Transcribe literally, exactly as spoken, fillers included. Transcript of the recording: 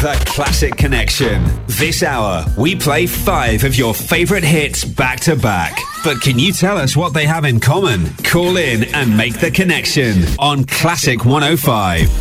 The Classic Connection. This hour, we play five of your favourite hits back to back. But can you tell us what they have in common? Call in and make the connection on Classic one oh five.